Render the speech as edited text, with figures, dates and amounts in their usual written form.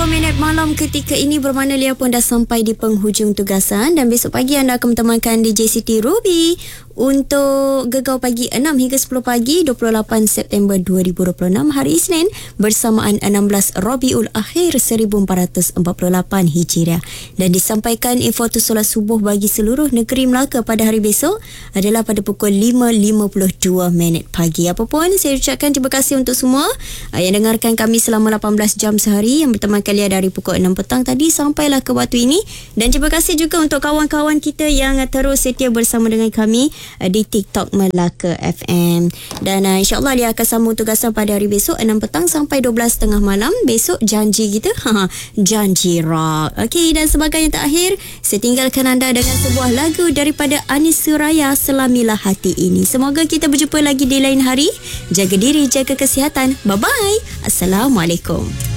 minit malam ketika ini bermakna Lia pun dah sampai di penghujung tugasan dan besok pagi anda akan bertemankan DJ Siti Ruby untuk Gegar Pagi 6 hingga 10 pagi 28 September 2026 hari Isnin bersamaan 16 Rabiul Akhir 1448 Hijriah, dan disampaikan info tu solat subuh bagi seluruh negeri Melaka pada hari besok adalah pada pukul 5.52 pagi. Apapun, saya ucapkan terima kasih untuk semua yang dengarkan kami selama 18 jam sehari, yang bertemankan Lia dari pukul 6 petang tadi sampailah ke waktu ini, dan terima kasih juga untuk kawan-kawan kita yang terus setia bersama dengan kami di TikTok Melaka FM. Dan insyaAllah dia akan sambung tugasan pada hari besok 6 petang sampai 12.30 malam. Besok janji kita janji rock. Okey, dan sebagai yang terakhir, saya tinggalkan anda dengan sebuah lagu daripada Anis Suraya, Selamilah Hati Ini. Semoga kita berjumpa lagi di lain hari. Jaga diri, jaga kesihatan. Bye-bye. Assalamualaikum.